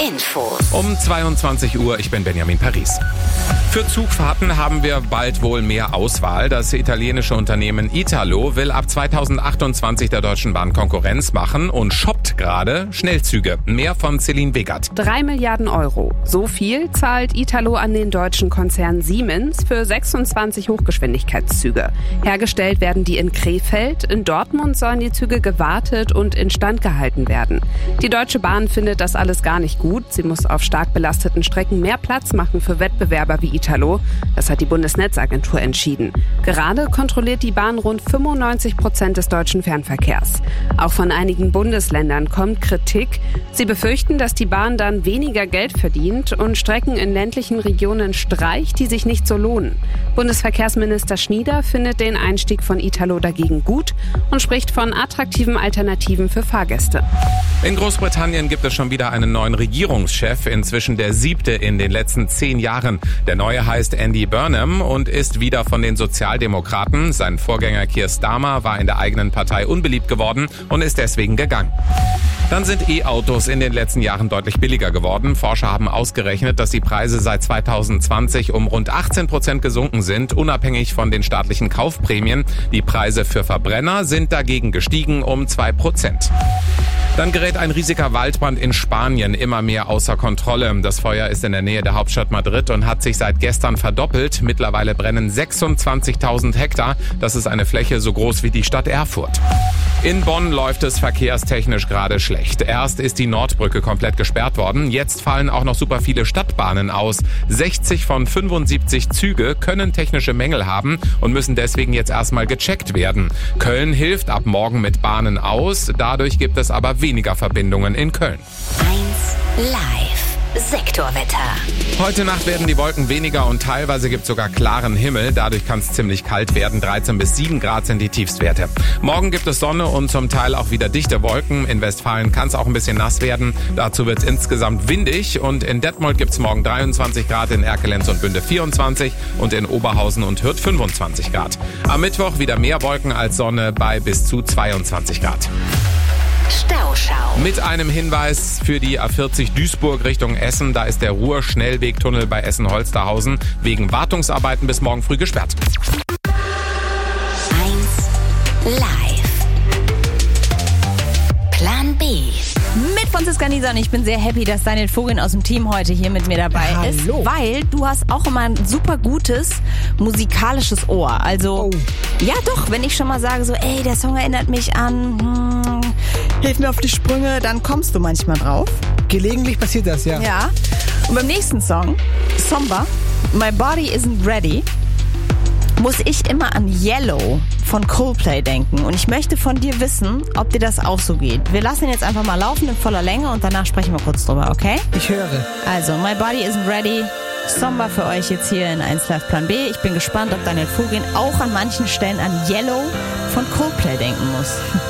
Infos. Um 22 Uhr, ich bin Benjamin Paris. Für Zugfahrten haben wir bald wohl mehr Auswahl. Das italienische Unternehmen Italo will ab 2028 der Deutschen Bahn Konkurrenz machen und shoppt gerade Schnellzüge. Mehr von Celine Wegert. 3 Milliarden Euro. So viel zahlt Italo an den deutschen Konzern Siemens für 26 Hochgeschwindigkeitszüge. Hergestellt werden die in Krefeld. In Dortmund sollen die Züge gewartet und instand gehalten werden. Die Deutsche Bahn findet das alles gar nicht gut. Sie muss auf stark belasteten Strecken mehr Platz machen für Wettbewerber wie Italo. Das hat die Bundesnetzagentur entschieden. Gerade kontrolliert die Bahn rund 95% des deutschen Fernverkehrs. Auch von einigen Bundesländern kommt Kritik. Sie befürchten, dass die Bahn dann weniger Geld verdient und Strecken in ländlichen Regionen streicht, die sich nicht so lohnen. Bundesverkehrsminister Schnieder findet den Einstieg von Italo dagegen gut und spricht von attraktiven Alternativen für Fahrgäste. In Großbritannien gibt es schon wieder einen neuen Regierungschef, inzwischen der 7. in den letzten 10 Jahren. Der neue heißt Andy Burnham und ist wieder von den Sozialdemokraten. Sein Vorgänger Keir Starmer war in der eigenen Partei unbeliebt geworden und ist deswegen gegangen. Dann sind E-Autos in den letzten Jahren deutlich billiger geworden. Forscher haben ausgerechnet, dass die Preise seit 2020 um rund 18% gesunken sind, unabhängig von den staatlichen Kaufprämien. Die Preise für Verbrenner sind dagegen gestiegen um 2%. Dann gerät ein riesiger Waldbrand in Spanien immer mehr außer Kontrolle. Das Feuer ist in der Nähe der Hauptstadt Madrid und hat sich seit gestern verdoppelt. Mittlerweile brennen 26.000 Hektar. Das ist eine Fläche so groß wie die Stadt Erfurt. In Bonn läuft es verkehrstechnisch gerade schlecht. Erst ist die Nordbrücke komplett gesperrt worden. Jetzt fallen auch noch super viele Stadtbahnen aus. 60 von 75 Züge können technische Mängel haben und müssen deswegen jetzt erstmal gecheckt werden. Köln hilft ab morgen mit Bahnen aus. Dadurch gibt es aber weniger Verbindungen in Köln. 1 Live. Sektorwetter. Heute Nacht werden die Wolken weniger und teilweise gibt es sogar klaren Himmel. Dadurch kann es ziemlich kalt werden. 13 bis 7 Grad sind die Tiefstwerte. Morgen gibt es Sonne und zum Teil auch wieder dichte Wolken. In Westfalen kann es auch ein bisschen nass werden. Dazu wird es insgesamt windig. Und in Detmold gibt es morgen 23 Grad, in Erkelenz und Bünde 24 und in Oberhausen und Hürth 25 Grad. Am Mittwoch wieder mehr Wolken als Sonne bei bis zu 22 Grad. Stauschau. Mit einem Hinweis für die A40 Duisburg Richtung Essen. Da ist der Ruhr-Schnellwegtunnel bei Essen-Holsterhausen wegen Wartungsarbeiten bis morgen früh gesperrt. 1 Live. Plan B. Mit Franziska Nieser und ich bin sehr happy, dass Daniel Vogel aus dem Team heute hier mit mir dabei ist, weil du hast auch immer ein super gutes musikalisches Ohr. Also, ja doch, wenn ich schon mal sage so, ey, der Song erinnert mich an, hilf mir auf die Sprünge, dann kommst du manchmal drauf. Gelegentlich passiert das, ja. Ja. Und beim nächsten Song, Somber, My Body Isn't Ready, muss ich immer an Yellow von Coldplay denken. Und ich möchte von dir wissen, ob dir das auch so geht. Wir lassen ihn jetzt einfach mal laufen in voller Länge und danach sprechen wir kurz drüber, okay? Ich höre. Also, My Body Isn't Ready, Somber für euch jetzt hier in 1 Live Plan B. Ich bin gespannt, ob Daniel Vogel auch an manchen Stellen an Yellow von Coldplay denken muss.